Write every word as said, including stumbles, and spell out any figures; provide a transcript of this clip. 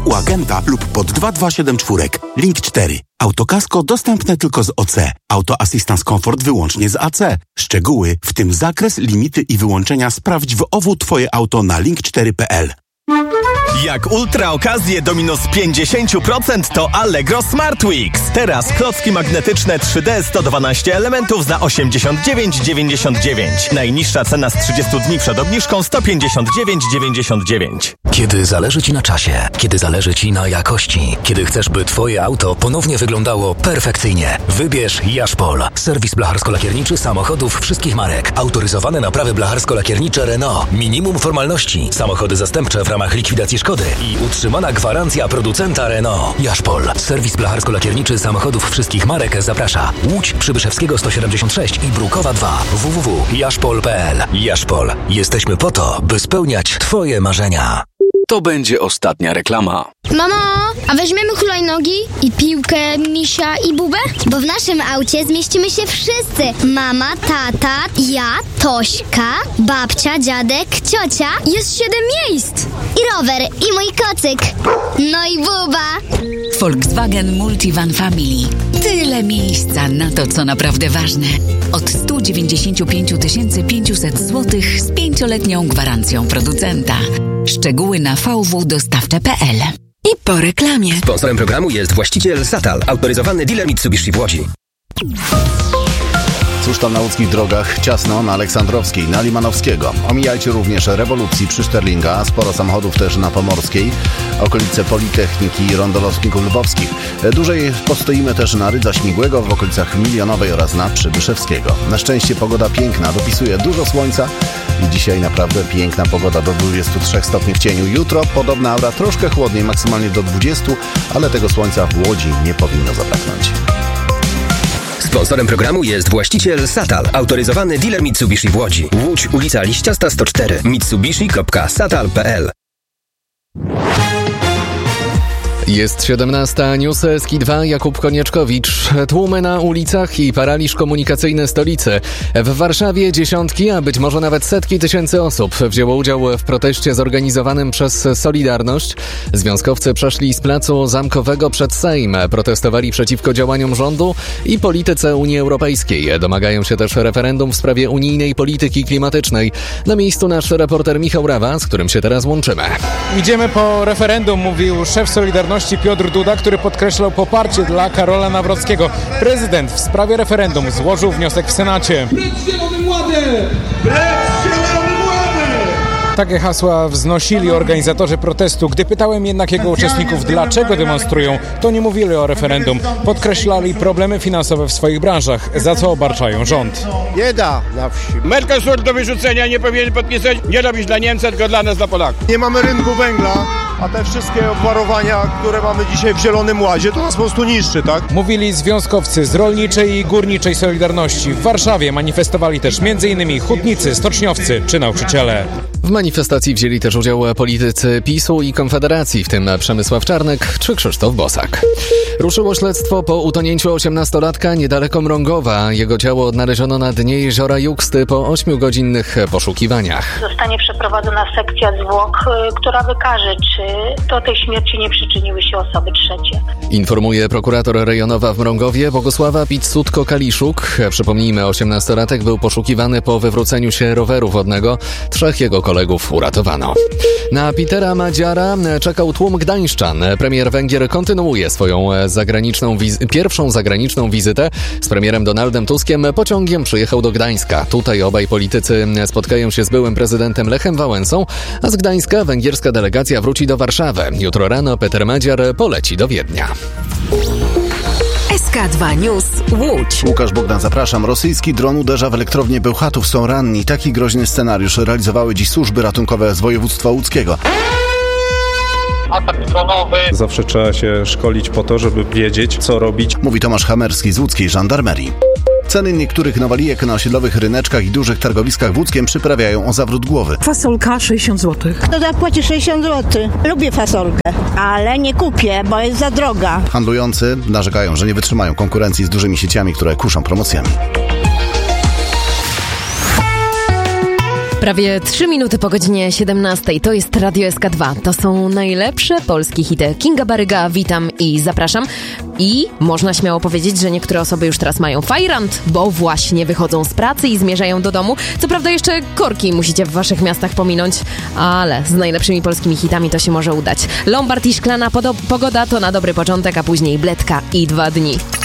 u agenta lub pod dwa dwa siedem cztery. Link cztery. Autokasko dostępne tylko z O C. Auto Assistance Comfort wyłącznie z A C. Szczegóły, w tym zakres, limity i wyłączenia sprawdź w O W Twoje auto na link cztery kropka p l. Jak ultra okazje do minus pięćdziesiąt procent to Allegro Smart Weeks. Teraz klocki magnetyczne trzy D sto dwanaście elementów za osiemdziesiąt dziewięć dziewięćdziesiąt dziewięć. Najniższa cena z trzydziestu dni przed obniżką sto pięćdziesiąt dziewięć dziewięćdziesiąt dziewięć. Kiedy zależy Ci na czasie, kiedy zależy Ci na jakości, kiedy chcesz, by Twoje auto ponownie wyglądało perfekcyjnie, wybierz Jaszpol. Serwis blacharsko-lakierniczy samochodów wszystkich marek. Autoryzowane naprawy blacharsko-lakiernicze Renault. Minimum formalności. Samochody zastępcze w ramach likwidacji szkody i utrzymana gwarancja producenta Renault. Jaszpol. Serwis blacharsko-lakierniczy samochodów wszystkich marek zaprasza. Łódź, Przybyszewskiego sto siedemdziesiąt sześć i Brukowa dwa. w w w kropka jaszpol kropka p l. Jaszpol. Jesteśmy po to, by spełniać Twoje marzenia. To będzie ostatnia reklama. Mamo, a weźmiemy hulajnogi i piłkę, misia i bubę? Bo w naszym aucie zmieścimy się wszyscy. Mama, tata, ja, Tośka, babcia, dziadek, ciocia. Jest siedem miejsc. I rower, i mój kocyk. No i buba. Volkswagen Multivan Family. Tyle miejsca na to, co naprawdę ważne. Od sto dziewięćdziesiąt pięć tysięcy pięćset złotych z pięcioletnią gwarancją producenta. Szczegóły na v w dostawcze kropka p l. I po reklamie. Sponsorem programu jest właściciel Satal, autoryzowany dealer Mitsubishi w Łodzi. Cóż tam na łódzkich drogach? Ciasno na Aleksandrowskiej, na Limanowskiego. Omijajcie również Rewolucji przy Sterlinga, sporo samochodów też na Pomorskiej, okolice Politechniki i Rondolowskich Lubowskich. Dłużej postoimy też na Rydza Śmigłego w okolicach Milionowej oraz na Przybyszewskiego. Na szczęście pogoda piękna, dopisuje dużo słońca i dzisiaj naprawdę piękna pogoda do dwudziestu trzech stopni w cieniu. Jutro podobna aura, troszkę chłodniej, maksymalnie do dwudziestu, ale tego słońca w Łodzi nie powinno zabraknąć. Sponsorem programu jest właściciel Satal, autoryzowany dealer Mitsubishi w Łodzi. Łódź, ulica Liściasta sto cztery. mitsubishi kropka satal kropka p l. Jest siedemnasta, newsy S K I dwa, Jakub Konieczkowicz. Tłumy na ulicach i paraliż komunikacyjny stolicy. W Warszawie dziesiątki, a być może nawet setki tysięcy osób wzięło udział w proteście zorganizowanym przez Solidarność. Związkowcy przeszli z placu Zamkowego przed Sejm, protestowali przeciwko działaniom rządu i polityce Unii Europejskiej. Domagają się też referendum w sprawie unijnej polityki klimatycznej. Na miejscu nasz reporter Michał Rawa, z którym się teraz łączymy. Idziemy po referendum, mówił szef Solidarności Piotr Duda, który podkreślał poparcie dla Karola Nawrockiego. Prezydent w sprawie referendum złożył wniosek w Senacie. Precz z Zielonym Ładem! Precz z Zielonym Ładem! Takie hasła wznosili organizatorzy protestu. Gdy pytałem jednak jego uczestników, dlaczego demonstrują, to nie mówili o referendum. Podkreślali problemy finansowe w swoich branżach, za co obarczają rząd. Bieda na wsi. Mercosur do wyrzucenia nie powinien podpisać, nie robić dla Niemcy, tylko dla nas, dla Polaków. Nie mamy rynku węgla, a te wszystkie obwarowania, które mamy dzisiaj w Zielonym Ładzie, to nas po prostu niszczy, tak? Mówili związkowcy z Rolniczej i Górniczej Solidarności. W Warszawie manifestowali też m.in. hutnicy, stoczniowcy czy nauczyciele. W manifestacji wzięli też udział politycy PiSu i Konfederacji, w tym Przemysław Czarnek czy Krzysztof Bosak. Ruszyło śledztwo po utonięciu osiemnastolatka niedaleko Mrągowa. Jego ciało odnaleziono na dnie jeziora Juksty po ośmiogodzinnych poszukiwaniach. Zostanie przeprowadzona sekcja zwłok, która wykaże, czy do tej śmierci nie przyczyniły się osoby trzecie. Informuje prokurator rejonowa w Mrągowie Bogusława Pizzutko-Kaliszuk. Przypomnijmy, osiemnastolatek był poszukiwany po wywróceniu się roweru wodnego. Trzech jego kolegów uratowano. Na Petera Madziara czekał tłum gdańszczan. Premier Węgier kontynuuje swoją zagraniczną wiz- pierwszą zagraniczną wizytę. Z premierem Donaldem Tuskiem pociągiem przyjechał do Gdańska. Tutaj obaj politycy spotkają się z byłym prezydentem Lechem Wałęsą, a z Gdańska węgierska delegacja wróci do Warszawy. Jutro rano Peter Madziar poleci do Wiednia. S K dwa News Łódź. Łukasz Bogdan, zapraszam. Rosyjski dron uderza w elektrownię Bełchatów. Są ranni. Taki groźny scenariusz realizowały dziś służby ratunkowe z województwa łódzkiego. Atak dronowy. Zawsze trzeba się szkolić po to, żeby wiedzieć, co robić. Mówi Tomasz Hamerski z łódzkiej żandarmerii. Ceny niektórych nowalijek na osiedlowych ryneczkach i dużych targowiskach w Łódzkiem przyprawiają o zawrót głowy. Fasolka sześćdziesiąt złotych. To zapłaci sześćdziesiąt złotych. Lubię fasolkę, ale nie kupię, bo jest za droga. Handlujący narzekają, że nie wytrzymają konkurencji z dużymi sieciami, które kuszą promocjami. Prawie trzy minuty po godzinie siedemnastej. To jest Radio S K dwa. To są najlepsze polskie hity. Kinga Baryga, witam i zapraszam. I można śmiało powiedzieć, że niektóre osoby już teraz mają fajrant, bo właśnie wychodzą z pracy i zmierzają do domu. Co prawda jeszcze korki musicie w waszych miastach pominąć, ale z najlepszymi polskimi hitami to się może udać. Lombard i Szklana podo- Pogoda to na dobry początek, a później Bledka i Dwa dni.